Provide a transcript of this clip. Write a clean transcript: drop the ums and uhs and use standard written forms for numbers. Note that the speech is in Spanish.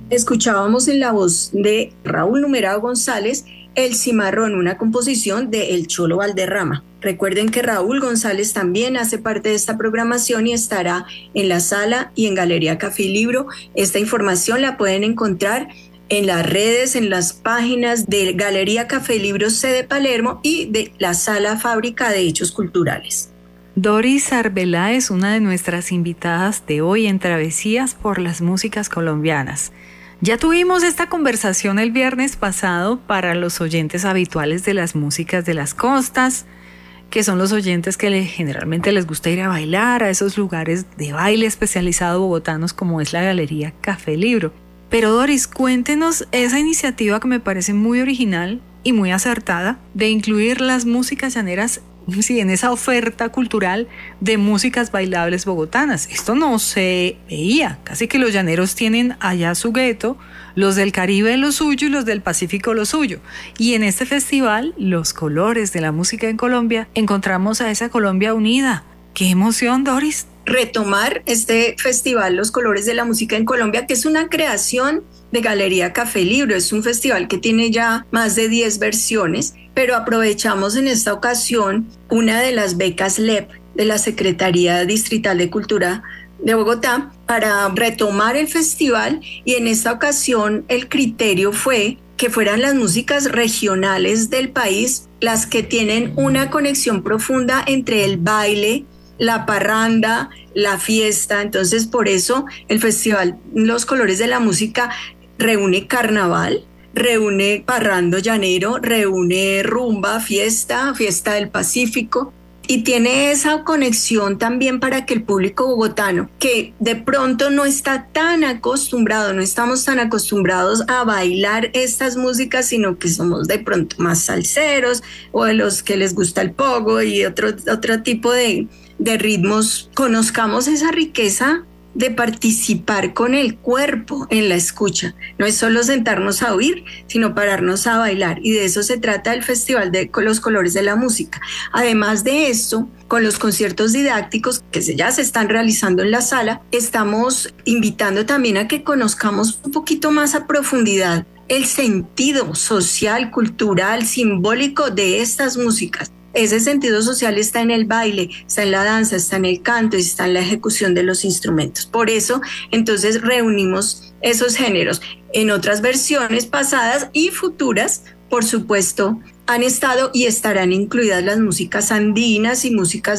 Escuchábamos en la voz de Raúl Numerado González El Cimarrón, una composición de El Cholo Valderrama. Recuerden que Raúl González también hace parte de esta programación y estará en la sala y en Galería Café y Libro. Esta información la pueden encontrar en las redes, en las páginas de Galería Café y Libro sede Palermo y de la Sala Fábrica de Hechos Culturales. Doris Arbelá es una de nuestras invitadas de hoy en Travesías por las Músicas Colombianas. Ya tuvimos esta conversación el viernes pasado para los oyentes habituales de las músicas de las costas, que son los oyentes que generalmente les gusta ir a bailar a esos lugares de baile especializado bogotanos como es la Galería Café Libro. Pero Doris, cuéntenos esa iniciativa que me parece muy original y muy acertada de incluir las músicas llaneras en esa oferta cultural de músicas bailables bogotanas. Esto no se veía, casi que los llaneros tienen allá su gueto, los del Caribe lo suyo y los del Pacífico lo suyo. Y en este festival, Los Colores de la Música en Colombia, encontramos a esa Colombia unida. ¡Qué emoción, Doris! Retomar este festival Los Colores de la Música en Colombia, que es una creación de Galería Café Libro. Es un festival que tiene ya más de 10 versiones, pero aprovechamos en esta ocasión una de las becas LEP de la Secretaría Distrital de Cultura de Bogotá para retomar el festival, y en esta ocasión el criterio fue que fueran las músicas regionales del país las que tienen una conexión profunda entre el baile, la parranda, la fiesta. Entonces, por eso el festival Los Colores de la Música reúne carnaval, reúne parrando llanero, reúne rumba, fiesta del Pacífico, y tiene esa conexión también para que el público bogotano, que de pronto no está tan acostumbrado, no estamos tan acostumbrados a bailar estas músicas, sino que somos de pronto más salseros o de los que les gusta el pogo y otro tipo de ritmos, conozcamos esa riqueza de participar con el cuerpo en la escucha. No es solo sentarnos a oír, sino pararnos a bailar, y de eso se trata el Festival de los Colores de la Música. Además de esto, con los conciertos didácticos que ya se están realizando en la sala, estamos invitando también a que conozcamos un poquito más a profundidad el sentido social, cultural, simbólico de estas músicas. Ese sentido social está en el baile, está en la danza, está en el canto y está en la ejecución de los instrumentos. Por eso, entonces, reunimos esos géneros. En otras versiones pasadas y futuras, por supuesto, han estado y estarán incluidas las músicas andinas y músicas